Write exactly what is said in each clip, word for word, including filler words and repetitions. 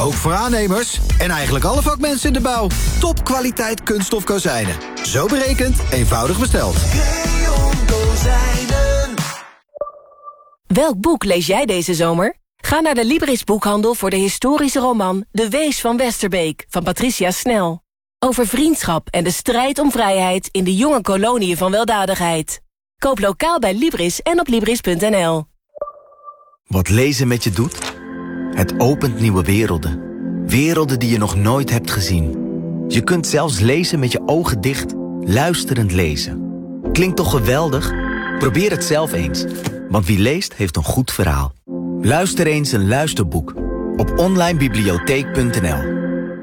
Ook voor aannemers en eigenlijk alle vakmensen in de bouw. Topkwaliteit kunststof kozijnen. Zo berekend, eenvoudig besteld. Creon Kozijnen. Welk boek lees jij deze zomer? Ga naar de Libris boekhandel voor de historische roman De Wees van Westerbeek van Patricia Snel. Over vriendschap en de strijd om vrijheid in de jonge koloniën van weldadigheid. Koop lokaal bij Libris en op Libris punt n l. Wat lezen met je doet? Het opent nieuwe werelden. Werelden die je nog nooit hebt gezien. Je kunt zelfs lezen met je ogen dicht, luisterend lezen. Klinkt toch geweldig? Probeer het zelf eens. Want wie leest, heeft een goed verhaal. Luister eens een luisterboek op online bibliotheek punt n l.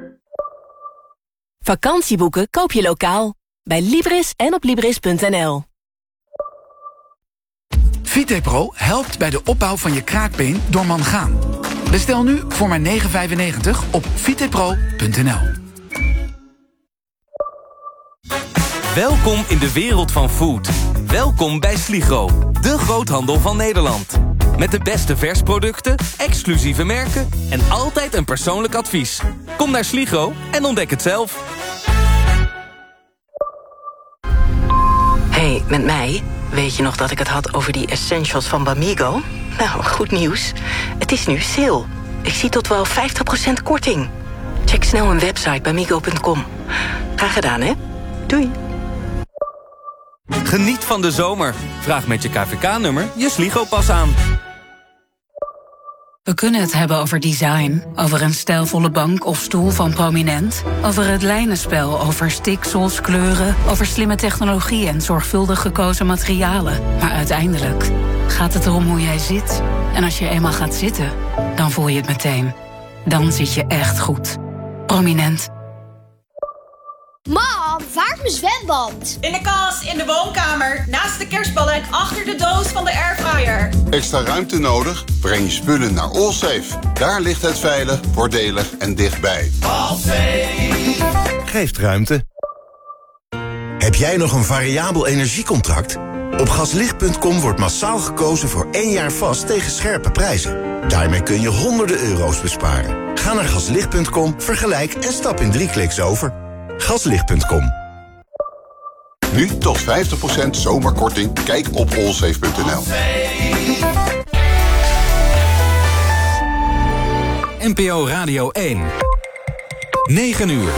Vakantieboeken koop je lokaal. Bij Libris en op Libris punt n l. Vitepro helpt bij de opbouw van je kraakbeen door mangaan. Bestel nu voor maar negen vijfennegentig op vitepro punt n l. Welkom in de wereld van food. Welkom bij Sligro, de groothandel van Nederland. Met de beste versproducten, exclusieve merken en altijd een persoonlijk advies. Kom naar Sligro en ontdek het zelf. Hey, met mij? Weet je nog dat ik het had over die essentials van Bamigo? Nou, goed nieuws. Het is nu sale. Ik zie tot wel vijftig procent korting. Check snel een website bamigo punt com. Graag gedaan, hè? Doei. Geniet van de zomer. Vraag met je K V K-nummer je Sligo-pas aan. We kunnen het hebben over design, over een stijlvolle bank of stoel van Prominent, over het lijnenspel, over stiksels, kleuren, over slimme technologie en zorgvuldig gekozen materialen. Maar uiteindelijk gaat het erom hoe jij zit. En als je eenmaal gaat zitten, dan voel je het meteen. Dan zit je echt goed. Prominent. Mam, waar is mijn zwembad? In de kast, in de woonkamer, naast de kerstballen en achter de doos van de airfryer. Extra ruimte nodig? Breng je spullen naar Allsafe. Daar ligt het veilig, voordelig en dichtbij. Allsafe geeft ruimte. Heb jij nog een variabel energiecontract? Op gaslicht punt com wordt massaal gekozen voor één jaar vast tegen scherpe prijzen. Daarmee kun je honderden euro's besparen. Ga naar gaslicht punt com, vergelijk en stap in drie kliks over. gaslicht punt com. Nu tot vijftig procent zomerkorting. Kijk op allsafe punt n l. N P O Radio één. negen uur.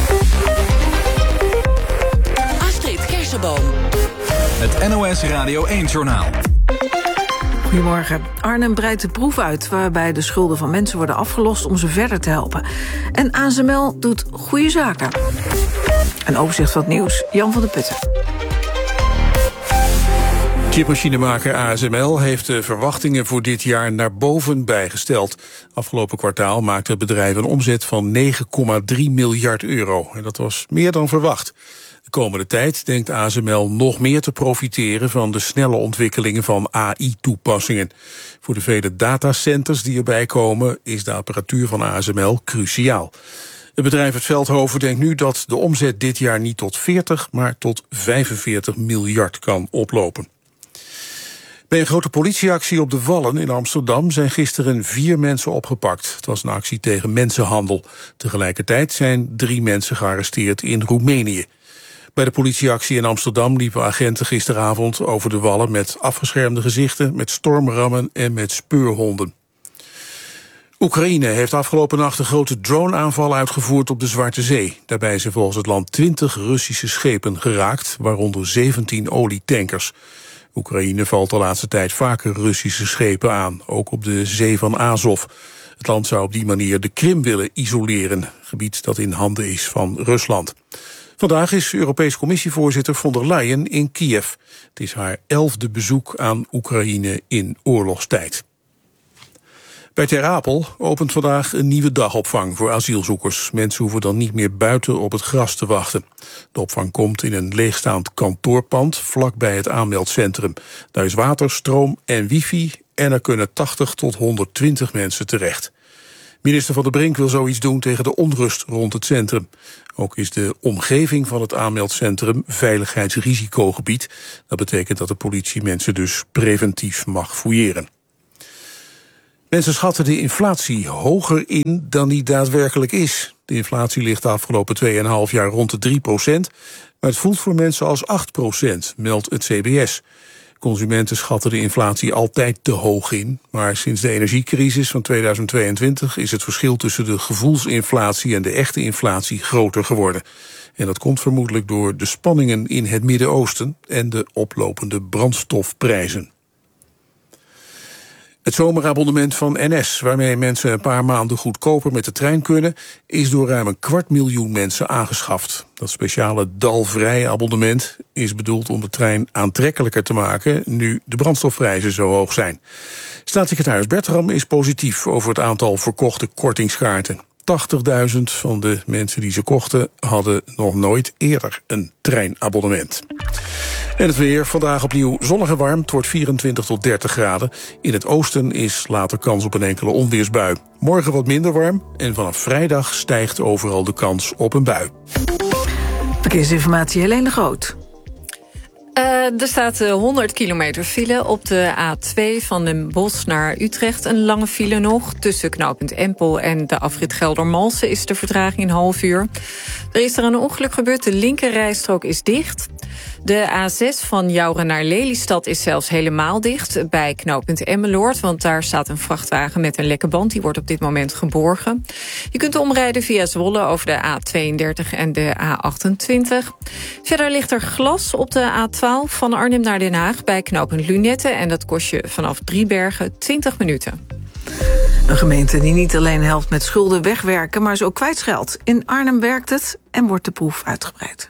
Astrid Kersenboom. Het N O S Radio één-journaal. Goedemorgen. Arnhem breidt de proef uit waarbij de schulden van mensen worden afgelost om ze verder te helpen. En A S M L doet goede zaken. Een overzicht van het nieuws. Jan van der Putten. Chipmachinemaker A S M L heeft de verwachtingen voor dit jaar naar boven bijgesteld. Afgelopen kwartaal maakte het bedrijf een omzet van negen komma drie miljard euro. En dat was meer dan verwacht. De komende tijd denkt A S M L nog meer te profiteren van de snelle ontwikkelingen van A I-toepassingen. Voor de vele datacenters die erbij komen is de apparatuur van A S M L cruciaal. Het bedrijf uit Veldhoven denkt nu dat de omzet dit jaar niet tot veertig, maar tot vijfenveertig miljard kan oplopen. Bij een grote politieactie op de Wallen in Amsterdam zijn gisteren vier mensen opgepakt. Het was een actie tegen mensenhandel. Tegelijkertijd zijn drie mensen gearresteerd in Roemenië. Bij de politieactie in Amsterdam liepen agenten gisteravond over de Wallen met afgeschermde gezichten, met stormrammen en met speurhonden. Oekraïne heeft afgelopen nacht een grote drone-aanval uitgevoerd op de Zwarte Zee. Daarbij zijn volgens het land twintig Russische schepen geraakt, waaronder zeventien olietankers. Oekraïne valt de laatste tijd vaker Russische schepen aan, ook op de zee van Azov. Het land zou op die manier de Krim willen isoleren, gebied dat in handen is van Rusland. Vandaag is Europees Commissievoorzitter von der Leyen in Kiev. Het is haar elfde bezoek aan Oekraïne in oorlogstijd. Bij Ter Apel opent vandaag een nieuwe dagopvang voor asielzoekers. Mensen hoeven dan niet meer buiten op het gras te wachten. De opvang komt in een leegstaand kantoorpand vlakbij het aanmeldcentrum. Daar is water, stroom en wifi en er kunnen tachtig tot honderdtwintig mensen terecht. Minister Van der Brink wil zoiets doen tegen de onrust rond het centrum. Ook is de omgeving van het aanmeldcentrum veiligheidsrisicogebied. Dat betekent dat de politie mensen dus preventief mag fouilleren. Mensen schatten de inflatie hoger in dan die daadwerkelijk is. De inflatie ligt de afgelopen twee komma vijf jaar rond de drie procent... maar het voelt voor mensen als acht procent, meldt het C B S. Consumenten schatten de inflatie altijd te hoog in, maar sinds de energiecrisis van tweeduizend tweeëntwintig is het verschil tussen de gevoelsinflatie en de echte inflatie groter geworden. En dat komt vermoedelijk door de spanningen in het Midden-Oosten en de oplopende brandstofprijzen. Het zomerabonnement van N S, waarmee mensen een paar maanden goedkoper met de trein kunnen, is door ruim een kwart miljoen mensen aangeschaft. Dat speciale dalvrij abonnement is bedoeld om de trein aantrekkelijker te maken, nu de brandstofprijzen zo hoog zijn. Staatssecretaris Bertram is positief over het aantal verkochte kortingskaarten. tachtigduizend van de mensen die ze kochten hadden nog nooit eerder een treinabonnement. En het weer, vandaag opnieuw zonnig en warm. Het wordt vierentwintig tot dertig graden. In het oosten is later kans op een enkele onweersbui. Morgen wat minder warm en vanaf vrijdag stijgt overal de kans op een bui. Verkeersinformatie, Helene de Groot. Uh, er staat uh, honderd kilometer file op de A twee van Den Bosch naar Utrecht. Een lange file nog. Tussen knooppunt Empel en de afrit Geldermalsen is de vertraging een half uur. Er is er een ongeluk gebeurd. De linkerrijstrook is dicht. De A zes van Jouren naar Lelystad is zelfs helemaal dicht bij knooppunt Emmeloord, want daar staat een vrachtwagen met een lekke band. Die wordt op dit moment geborgen. Je kunt omrijden via Zwolle over de A tweeëndertig en de A achtentwintig. Verder ligt er glas op de A twaalf van Arnhem naar Den Haag bij knooppunt Lunette en dat kost je vanaf Driebergen twintig minuten. Een gemeente die niet alleen helpt met schulden wegwerken, maar ze ook kwijtscheldt. In Arnhem werkt het en wordt de proef uitgebreid.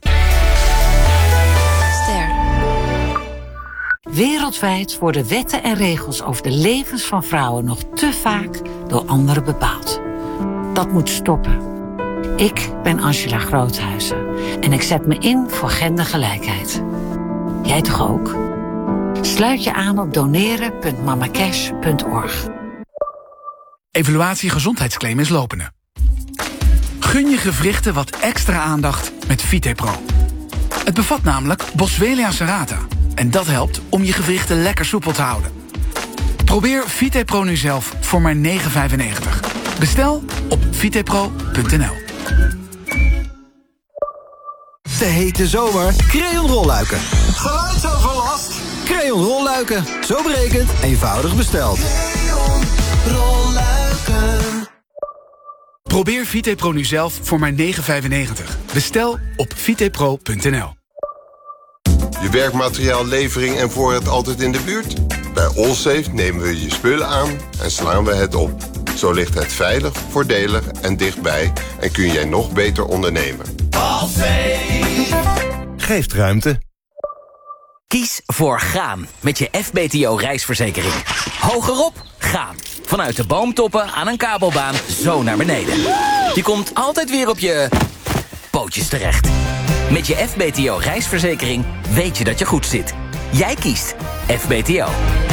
Wereldwijd worden wetten en regels over de levens van vrouwen nog te vaak door anderen bepaald. Dat moet stoppen. Ik ben Angela Groothuizen en ik zet me in voor gendergelijkheid. Jij toch ook? Sluit je aan op doneren punt mamacash punt org. Evaluatie gezondheidsclaim is lopende. Gun je gewrichten wat extra aandacht met VitePro. Het bevat namelijk Boswellia serrata. En dat helpt om je gewrichten lekker soepel te houden. Probeer VitePro nu zelf voor maar negen vijfennegentig. Bestel op vitepro punt n l. De hete zomer, Creon rolluiken. Geluidsoverlast? Creon rolluiken. Zo berekend, eenvoudig besteld. Creon rolluiken. Probeer VitePro nu zelf voor maar negen vijfennegentig. Bestel op vitepro punt n l. Je werkmateriaal, levering en voorraad altijd in de buurt? Bij Allsafe nemen we je spullen aan en slaan we het op. Zo ligt het veilig, voordelig en dichtbij en kun jij nog beter ondernemen. Allsafe geeft ruimte. Kies voor gaan met je F B T O reisverzekering. Hogerop, gaan. Vanuit de boomtoppen aan een kabelbaan zo naar beneden. Je komt altijd weer op je pootjes terecht. Met je F B T O reisverzekering weet je dat je goed zit. Jij kiest F B T O.